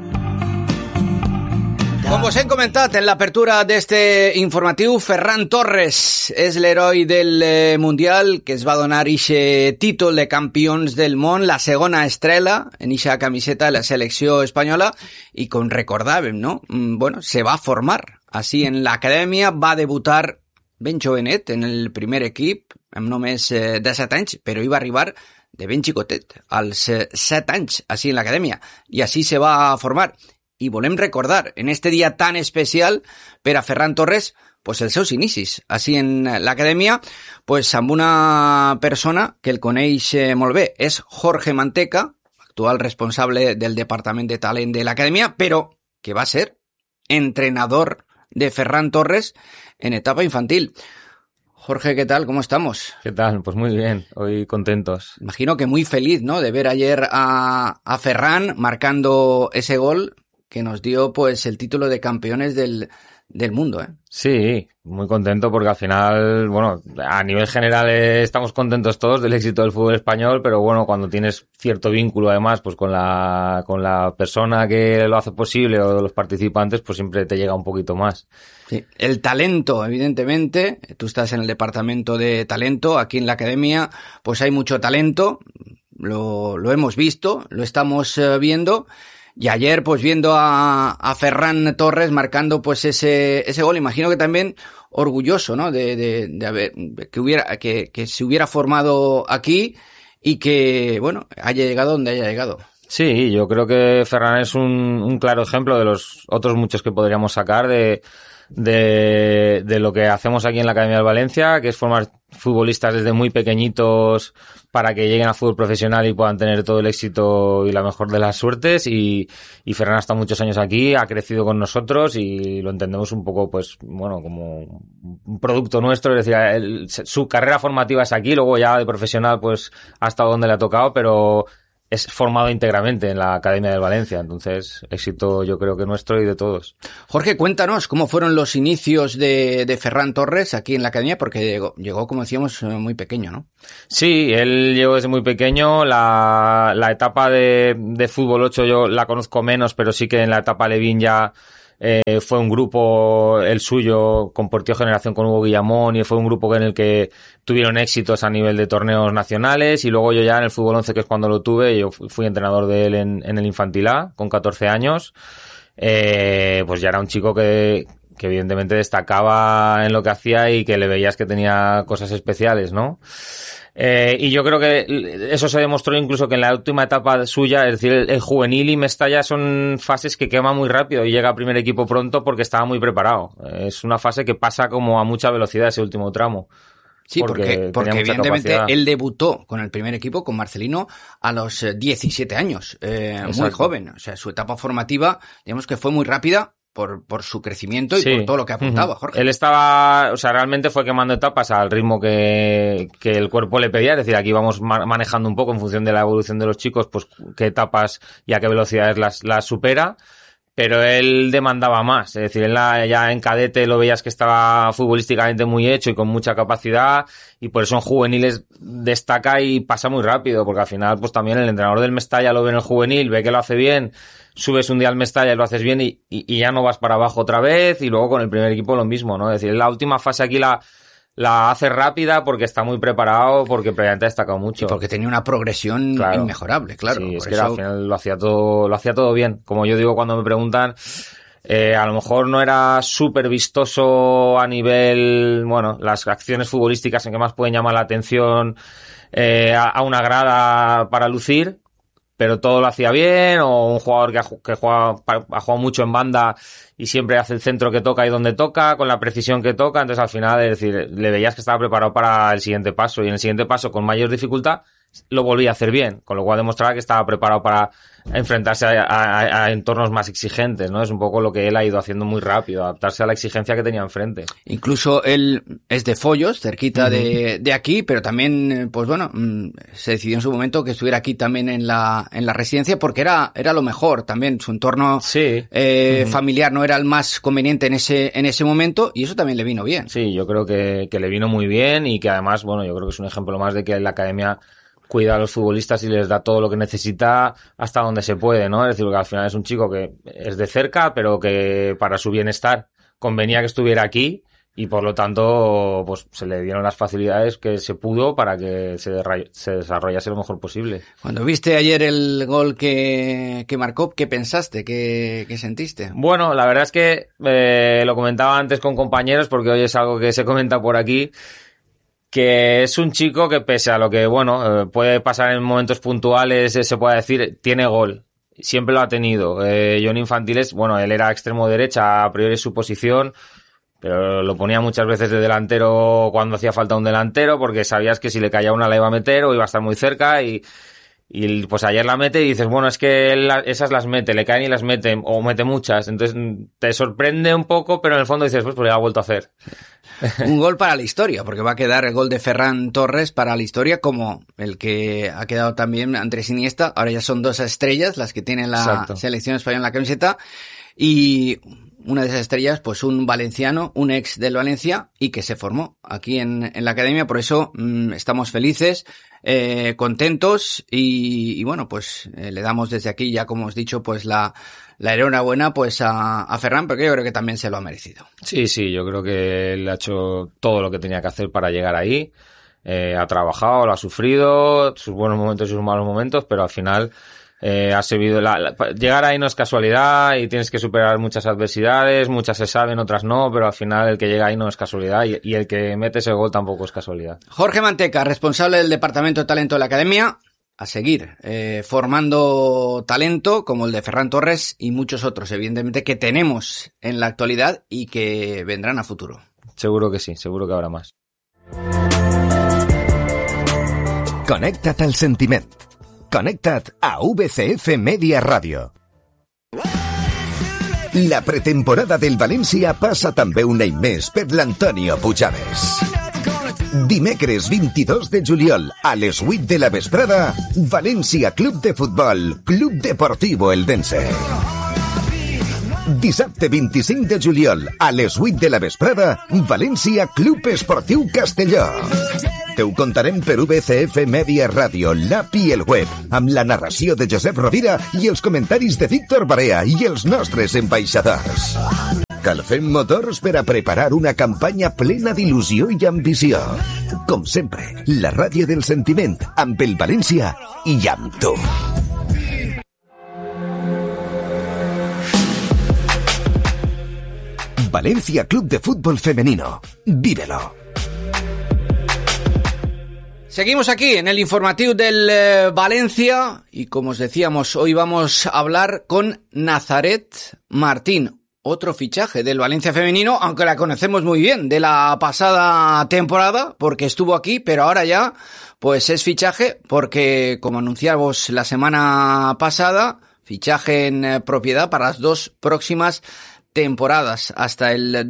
Com us hem comentat en l'apertura d'este informatiu, Ferran Torres és l'heroi del Mundial que es va donar ixe títol de campions del món, la segona estrela en ixa camiseta de la selecció espanyola, i com recordàvem, no? Bueno, se va formar així en l'acadèmia, va debutar ben jovenet en el primer equip, amb només 17 anys, però hi va arribar de ben xicotet, als 7 anys, així en l'acadèmia, i així se va formar. I volem recordar en este dia tan especial per a Ferran Torres pues els seus inicis, així en l'acadèmia, pues amb una persona que el coneix molt bé, és Jorge Manteca, actual responsable del departament de talent de l'acadèmia, però que va ser entrenador de Ferran Torres en etapa infantil. Jorge, ¿qué tal? ¿Cómo estamos? ¿Qué tal? Pues muy bien, hoy contentos. Imagino que muy feliz, ¿no?, de ver ayer a Ferran marcando ese gol que nos dio pues el título de campeones del mundo, ¿eh? Sí, muy contento porque al final, bueno, a nivel general estamos contentos todos del éxito del fútbol español, pero bueno, cuando tienes cierto vínculo además pues con la persona que lo hace posible o los participantes, pues siempre te llega un poquito más. Sí, el talento, evidentemente, tú estás en el departamento de talento, aquí en la academia pues hay mucho talento, lo hemos visto, lo estamos viendo. Y ayer, pues viendo a Ferran Torres marcando pues ese gol, imagino que también orgulloso, ¿no?, de haber, que se hubiera formado aquí y que, bueno, haya llegado donde haya llegado. Sí, yo creo que Ferran es un claro ejemplo de los otros muchos que podríamos sacar de lo que hacemos aquí en la Academia del Valencia, que es formar futbolistas desde muy pequeñitos para que lleguen a fútbol profesional y puedan tener todo el éxito y la mejor de las suertes, y Ferran ha estado muchos años aquí, ha crecido con nosotros y lo entendemos un poco, pues bueno, como un producto nuestro, es decir, su carrera formativa es aquí, luego ya de profesional pues ha estado donde le ha tocado, pero es formado íntegramente en la Academia del Valencia. Entonces, éxito yo creo que nuestro y de todos. Jorge, cuéntanos cómo fueron los inicios de Ferran Torres aquí en la Academia, porque llegó, como decíamos, muy pequeño, ¿no? Sí, él llegó desde muy pequeño. La etapa de Fútbol 8 yo la conozco menos, pero sí que en la etapa Levín ya fue un grupo, el suyo, compartió generación con Hugo Guillamón, y fue un grupo en el que tuvieron éxitos a nivel de torneos nacionales. Y luego yo ya en el Fútbol 11, que es cuando lo tuve, yo fui entrenador de él en el Infantil A, con 14 años. Pues ya era un chico que evidentemente destacaba en lo que hacía y que le veías que tenía cosas especiales, ¿no? Y yo creo que eso se demostró incluso que en la última etapa suya, es decir, el juvenil y Mestalla son fases que quema muy rápido y llega a primer equipo pronto porque estaba muy preparado. Es una fase que pasa como a mucha velocidad ese último tramo. Sí, porque evidentemente él debutó con el primer equipo, con Marcelino, a los 17 años, muy joven. O sea, su etapa formativa, digamos que fue muy rápida por su crecimiento y por todo lo que apuntaba, Jorge. Él estaba, o sea, realmente fue quemando etapas al ritmo que el cuerpo le pedía. Es decir, aquí vamos manejando un poco en función de la evolución de los chicos, pues qué etapas y a qué velocidades las supera. Pero él demandaba más, es decir, él ya en cadete lo veías que estaba futbolísticamente muy hecho y con mucha capacidad, y por eso en juveniles destaca y pasa muy rápido, porque al final pues también el entrenador del Mestalla lo ve en el juvenil, ve que lo hace bien, subes un día al Mestalla y lo haces bien y ya no vas para abajo otra vez, y luego con el primer equipo lo mismo, ¿no? Es decir, la última fase aquí la hace rápida porque está muy preparado, porque previamente ha destacado mucho. Y porque tenía una progresión inmejorable, claro. Sí, es que al final lo hacía todo bien. Como yo digo cuando me preguntan, a lo mejor no era súper vistoso a nivel, bueno, las acciones futbolísticas en que más pueden llamar la atención a una grada para lucir, pero todo lo hacía bien, o un jugador que ha jugado mucho en banda y siempre hace el centro que toca y donde toca, con la precisión que toca. Entonces al final, es decir, le veías que estaba preparado para el siguiente paso, y en el siguiente paso con mayor dificultad lo volvía a hacer bien, con lo cual demostraba que estaba preparado para enfrentarse a entornos más exigentes, ¿no? Es un poco lo que él ha ido haciendo muy rápido, adaptarse a la exigencia que tenía enfrente. Incluso él es de Follos, cerquita de aquí, pero también, pues bueno, se decidió en su momento que estuviera aquí también en la residencia, porque era lo mejor también. Su entorno familiar no era el más conveniente en ese momento, y eso también le vino bien. Sí, yo creo que le vino muy bien, y que además, bueno, yo creo que es un ejemplo más de que la academia cuida a los futbolistas y les da todo lo que necesita hasta donde se puede, ¿no? Es decir, que al final es un chico que es de cerca, pero que para su bienestar convenía que estuviera aquí, y por lo tanto pues se le dieron las facilidades que se pudo para que se desarrollase lo mejor posible. Cuando viste ayer el gol que marcó, ¿qué pensaste? ¿Qué sentiste? Bueno, la verdad es que lo comentaba antes con compañeros, porque hoy es algo que se comenta por aquí, que es un chico que, pese a lo que, bueno, puede pasar en momentos puntuales, se puede decir, tiene gol. Siempre lo ha tenido. Yo en infantiles, bueno, él era extremo derecha, a priori su posición, pero lo ponía muchas veces de delantero cuando hacía falta un delantero, porque sabías que si le caía una la iba a meter o iba a estar muy cerca, y pues ayer la mete y dices, bueno, es que él esas las mete, le caen y las mete, o mete muchas. Entonces te sorprende un poco, pero en el fondo dices, pues ya ha vuelto a hacer. Un gol para la historia, porque va a quedar el gol de Ferran Torres para la historia, como el que ha quedado también Andrés Iniesta. Ahora ya son 2 estrellas las que tiene la selección española en la camiseta, y una de esas estrellas, pues un valenciano, un ex del Valencia, y que se formó aquí en la academia. Por eso estamos felices, contentos, y bueno, pues le damos desde aquí, ya como os he dicho, pues la enhorabuena pues a Ferran, porque yo creo que también se lo ha merecido. Sí, yo creo que él ha hecho todo lo que tenía que hacer para llegar ahí. Ha trabajado, lo ha sufrido, sus buenos momentos y sus malos momentos, pero al final ha servido. Llegar ahí no es casualidad, y tienes que superar muchas adversidades, muchas se saben, otras no, pero al final el que llega ahí no es casualidad, y el que mete ese gol tampoco es casualidad. Jorge Manteca, responsable del Departamento de Talento de la Academia, a seguir formando talento como el de Ferran Torres y muchos otros, evidentemente, que tenemos en la actualidad y que vendrán a futuro. Seguro que sí, seguro que habrá más. Connecta't al sentiment. Connecta't a VCF Media Radio. La pretemporada del València passa també un any més per l'Antonio Pujaves. Dimecres 22 de juliol, a les 8 de la vesprada, València Club de Futbol, Club Deportivo Eldense. Dissabte 25 de juliol, a les 8 de la vesprada, València Club Esportiu Castelló. Te ho contarem per VCF Media Ràdio, l'app i el web, amb la narració de Josep Rovira i els comentaris de Víctor Barea i els nostres ambaixadors. Calfem motors per a preparar una campanya plena d'il·lusió i ambició. Com sempre, la ràdio del sentiment, amb el València i amb tu. Valencia Club de Fútbol Femenino. Vívelo. Seguimos aquí en el informativo del Valencia y como os decíamos, hoy vamos a hablar con Nazaret Martín, otro fichaje del Valencia femenino, aunque la conocemos muy bien de la pasada temporada porque estuvo aquí, pero ahora ya pues es fichaje porque, como anunciamos la semana pasada, fichaje en propiedad para las 2 próximas temporadas hasta el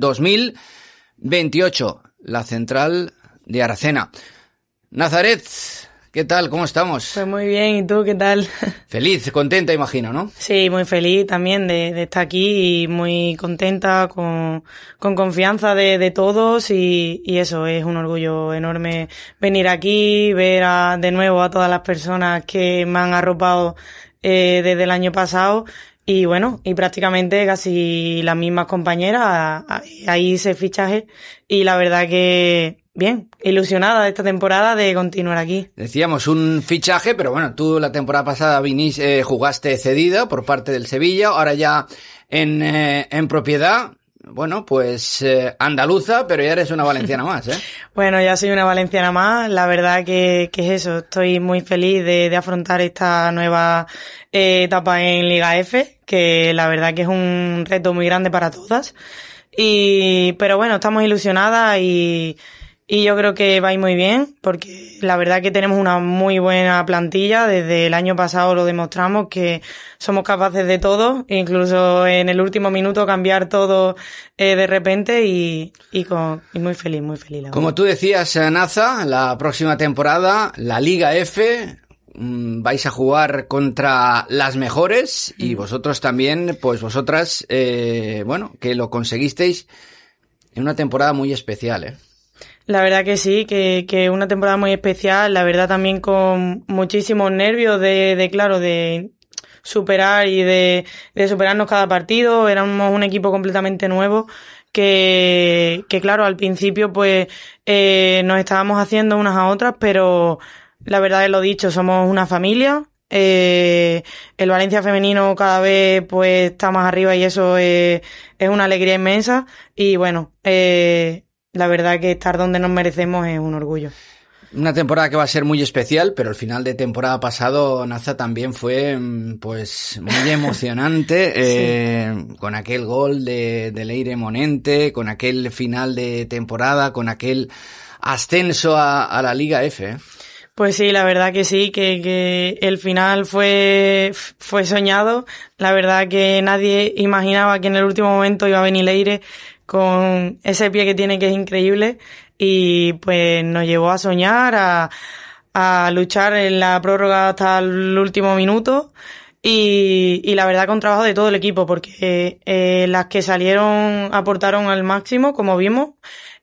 2028, la central de Aracena. Nazaret, ¿qué tal? ¿Cómo estamos? Pues muy bien, ¿y tú qué tal? Feliz, contenta, imagino, ¿no? Sí, muy feliz también de estar aquí y muy contenta, con confianza de todos y eso, es un orgullo enorme venir aquí, ver de nuevo a todas las personas que me han arropado desde el año pasado. Y bueno, y prácticamente casi las mismas compañeras, ahí hice fichaje y la verdad que bien, ilusionada de esta temporada de continuar aquí. Decíamos un fichaje, pero bueno, tú la temporada pasada jugaste cedida por parte del Sevilla, ahora ya en propiedad. Bueno, pues andaluza, pero ya eres una valenciana más, ¿eh? Bueno, ya soy una valenciana más. La verdad que es eso. Estoy muy feliz de afrontar esta nueva etapa en Liga F, que la verdad que es un reto muy grande para todas. Pero bueno, estamos ilusionadas y yo creo que va a ir muy bien, porque la verdad que tenemos una muy buena plantilla. Desde el año pasado lo demostramos que somos capaces de todo, incluso en el último minuto cambiar todo de repente y muy feliz, la verdad. Como tú decías, Naza, la próxima temporada, la Liga F, vais a jugar contra las mejores y vosotros también, pues vosotras, bueno, que lo conseguisteis en una temporada muy especial, ¿eh? La verdad que sí, que una temporada muy especial, la verdad también con muchísimos nervios de superar y de superarnos cada partido. Éramos un equipo completamente nuevo que claro, al principio pues nos estábamos haciendo unas a otras, pero la verdad es lo dicho, somos una familia. El Valencia femenino cada vez pues está más arriba y eso es una alegría inmensa y bueno, la verdad que estar donde nos merecemos es un orgullo. Una temporada que va a ser muy especial, pero el final de temporada pasado, Naza, también fue pues muy emocionante, sí. Con aquel gol de Leire Monente, con aquel final de temporada, con aquel ascenso a la Liga F, ¿eh? Pues sí, la verdad que sí, que el final fue soñado. La verdad que nadie imaginaba que en el último momento iba a venir Leire con ese pie que tiene, que es increíble, y pues nos llevó a soñar, a luchar en la prórroga hasta el último minuto y la verdad con trabajo de todo el equipo, porque las que salieron aportaron al máximo, como vimos,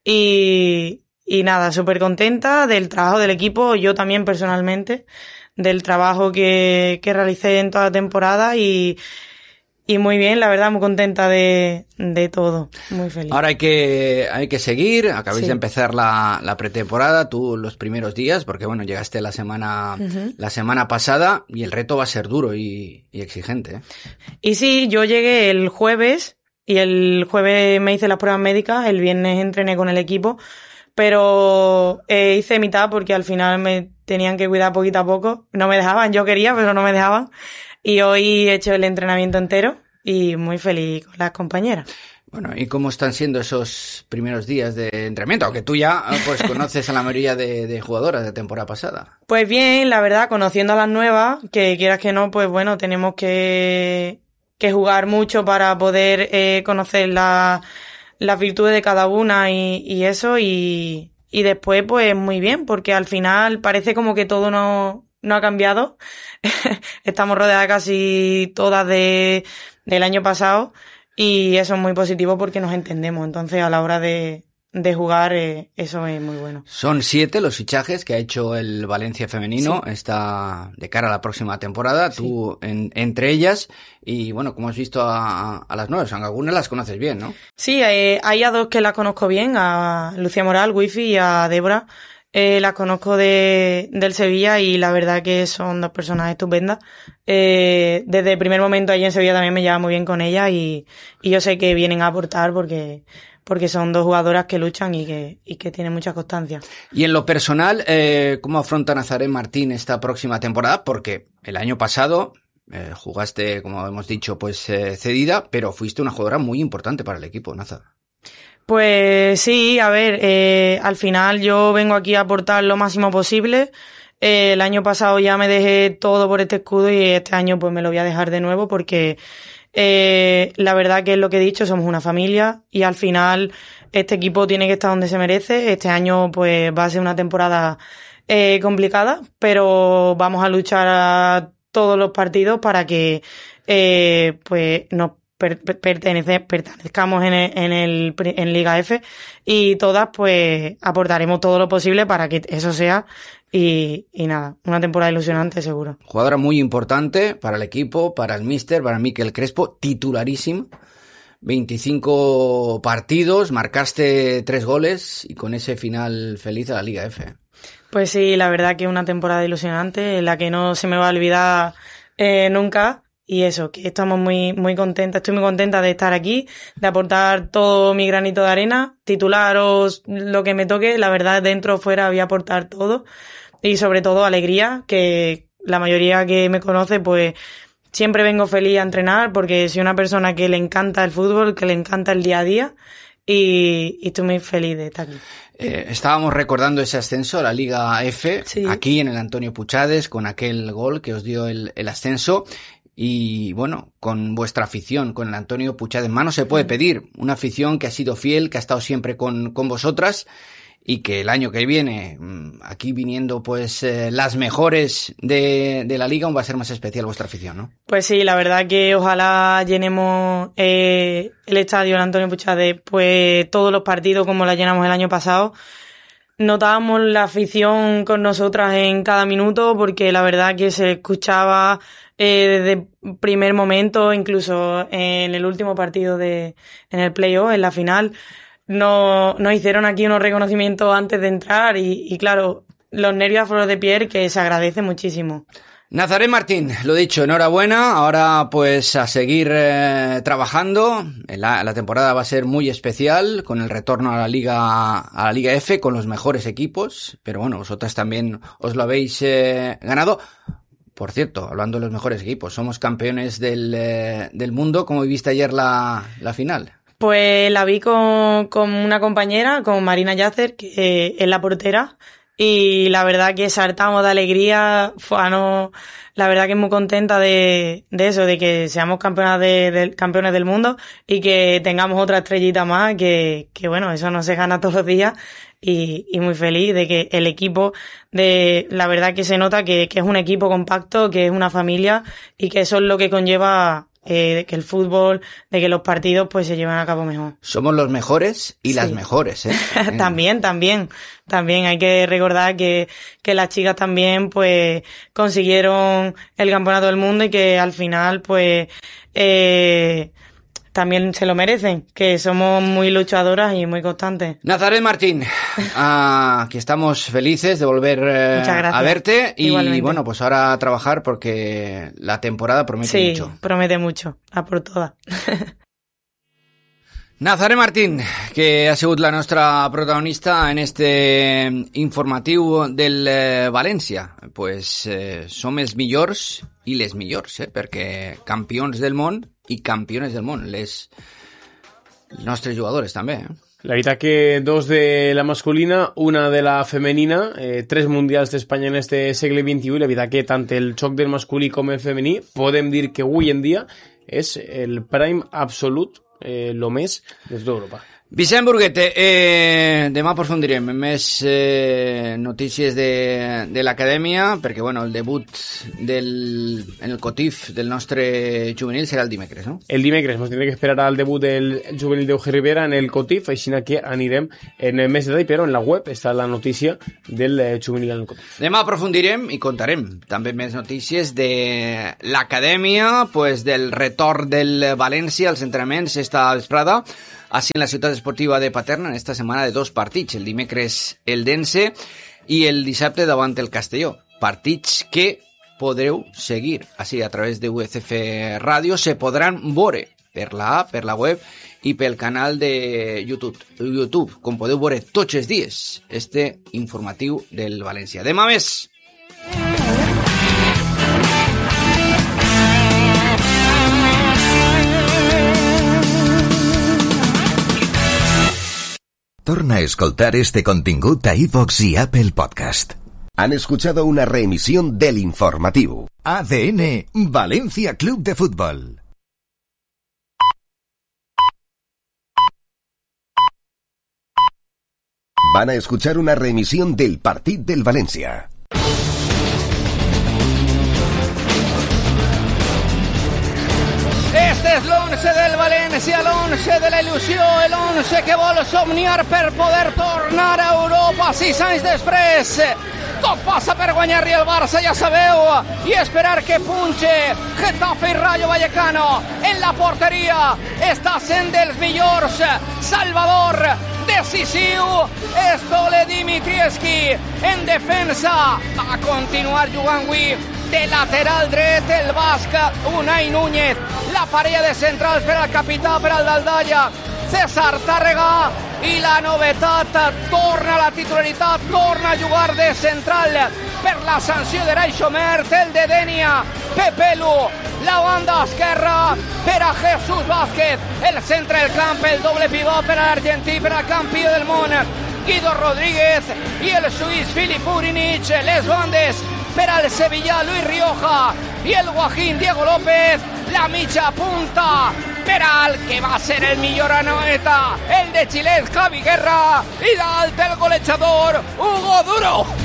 y nada, súper contenta del trabajo del equipo, yo también personalmente, del trabajo que realicé en toda la temporada y muy bien, la verdad, muy contenta de todo, muy feliz. Ahora hay que seguir, acabáis de empezar la pretemporada, tú los primeros días, porque bueno, llegaste la semana pasada y el reto va a ser duro y exigente, ¿eh? Y sí, yo llegué el jueves y el jueves me hice las pruebas médicas, el viernes entrené con el equipo, pero hice mitad porque al final me tenían que cuidar poquito a poco, no me dejaban, yo quería, pero no me dejaban. Y hoy he hecho el entrenamiento entero y muy feliz con las compañeras. Bueno, ¿y cómo están siendo esos primeros días de entrenamiento? Aunque tú ya pues conoces a la mayoría de jugadoras de temporada pasada. Pues bien, la verdad, conociendo a las nuevas, que quieras que no, pues bueno, tenemos que jugar mucho para poder conocer las virtudes de cada una y eso, y y después pues muy bien, porque al final parece como que todo no ha cambiado. Estamos rodeadas casi todas del año pasado y eso es muy positivo porque nos entendemos. Entonces a la hora de jugar eso es muy bueno. Son 7 los fichajes que ha hecho el Valencia femenino, está de cara a la próxima temporada, tú entre ellas, y bueno, como has visto a las nuevas, algunas las conoces bien, ¿no? Sí, hay a 2 que las conozco bien, a Lucía Moral, Wifi, y a Débora. Las conozco del Sevilla y la verdad que son 2 personas estupendas. Desde el primer momento allí en Sevilla también me llevaba muy bien con ellas y yo sé que vienen a aportar porque son 2 jugadoras que luchan y que tienen mucha constancia. Y en lo personal, ¿cómo afronta Nazaré Martín esta próxima temporada? Porque el año pasado jugaste, como hemos dicho, pues cedida, pero fuiste una jugadora muy importante para el equipo, Nazar. Pues sí, a ver, al final yo vengo aquí a aportar lo máximo posible. El año pasado ya me dejé todo por este escudo y este año pues me lo voy a dejar de nuevo porque la verdad que es lo que he dicho, somos una familia y al final este equipo tiene que estar donde se merece. Este año pues va a ser una temporada complicada, pero vamos a luchar a todos los partidos para que pues nos pertenezcamos en Liga F y todas pues aportaremos todo lo posible para que eso sea y nada, una temporada ilusionante seguro. Jugadora muy importante para el equipo, para el míster, para Miquel Crespo, titularísimo, 25 partidos, marcaste 3 goles y con ese final feliz a la Liga F. Pues sí, la verdad que una temporada ilusionante en la que no se me va a olvidar nunca. Y eso, que estamos muy contentas, estoy muy contenta de estar aquí, de aportar todo mi granito de arena, titular o lo que me toque, la verdad dentro o fuera voy a aportar todo y sobre todo alegría, que la mayoría que me conoce pues siempre vengo feliz a entrenar porque soy una persona que le encanta el fútbol, que le encanta el día a día y estoy muy feliz de estar aquí. Estábamos recordando ese ascenso a la Liga F, aquí en el Antonio Puchades, con aquel gol que os dio el ascenso. Y bueno, con vuestra afición, con el Antonio Puchades en mano, se puede pedir una afición que ha sido fiel, que ha estado siempre con vosotras y que el año que viene, aquí viniendo pues las mejores de la liga, aún va a ser más especial vuestra afición, ¿no? Pues sí, la verdad que ojalá llenemos el estadio del Antonio Puchades pues todos los partidos como la llenamos el año pasado. Notábamos la afición con nosotras en cada minuto porque la verdad que se escuchaba desde el primer momento, incluso en el último partido en el play-off, en la final, nos hicieron aquí unos reconocimientos antes de entrar y claro, los nervios a flor de piel que se agradece muchísimo. Nazaré Martín, lo dicho, enhorabuena, ahora pues a seguir trabajando, la temporada va a ser muy especial con el retorno a la Liga F con los mejores equipos, pero bueno, vosotras también os lo habéis ganado. Por cierto, hablando de los mejores equipos, somos campeones del mundo, ¿cómo viste ayer la final? Pues la vi con una compañera, con Marina Yacer, que es la portera. Y la verdad que saltamos de alegría, la verdad que muy contenta de eso, de que seamos campeones del mundo y que tengamos otra estrellita más, que bueno, eso no se gana todos los días y muy feliz de que el equipo, la verdad que se nota que es un equipo compacto, que es una familia y que eso es lo que conlleva de que el fútbol, de que los partidos pues se llevan a cabo mejor. Somos los mejores y las mejores, ¿eh? También hay que recordar que las chicas también pues consiguieron el campeonato del mundo y que al final pues también se lo merecen, que somos muy luchadoras y muy constantes. Nazaré Martín, aquí estamos felices de volver a verte y igualmente. Bueno, pues ahora a trabajar porque la temporada promete mucho. Sí, promete mucho, a por todas. Nazaré Martín, que ha sigut la nostra protagonista en este informatiu del València. Pues som els millors i les millors, perquè campions del món i campiones del món, els nostres jugadores també. La veritat que 2 de la masculina, una de la femenina, 3 mundials d'Espanya en este segle XXI, i la veritat que tant el xoc del masculí com el femení podem dir que avui en dia és el prime absolut, lo més des d'Europa. Vicent Burguete, demà aprofundirem en més notícies de l'acadèmia, perquè bueno, el debut en el COTIF del nostre juvenil serà el dimecres, no? El dimecres, ens tindrem que esperar al debut del juvenil d'Euge Rivera en el COTIF, així que anirem en més detall, però en la web està la notícia del juvenil en el COTIF. Demà aprofundirem i contarem també més notícies de l'acadèmia, pues, del retorn del València als entrenaments esta vesprada, així en la ciutat esportiva de Paterna, en esta setmana de 2 partits, el dimecres el Dense i el dissabte davant el Castelló. Partits que podreu seguir així a través de UCF Ràdio, se podran veure per la app, per la web i pel canal de YouTube, com podeu veure tots els dies, este informatiu del València. Demà més! Torna a escoltar este contingut a iVoox y Apple Podcast. Han escuchado una reemisión del informativo ADN Valencia Club de Fútbol. Van a escuchar una reemisión del Partit del Valencia. Este és l'11 del València, l'11 de la il·lusió, l'11 que vol somniar per poder tornar a Europa 6 anys després. Tot passa per guanyar-li el Barça, ja sabeu, i esperar que punxe Getafe i Rayo Vallecano. En la porteria està sent dels millors. Salvador, decisiu, Stole Dimitrievski. En defensa va continuar jugant avui de lateral dret el basc Unai Núñez. La parella de centrals per al capità, per al Daldalla, César Tàrrega, i la novetat, torna a la titularitat, torna a jugar de central per la sanció de Rai Xomert, el de Denia, Pepelu, la banda esquerra per a Jesús Vázquez, el centre del camp, el doble pivot per a l'argentí, per al campió del món, Guido Rodríguez, i el suís Filip Urinic, les bandes per al Sevilla, Luis Rioja, i el guajín Diego López, la mitja punta per al que va ser el millor anoeta, el de Chilet Javi Guerra, i dalt el golejador Hugo Duro.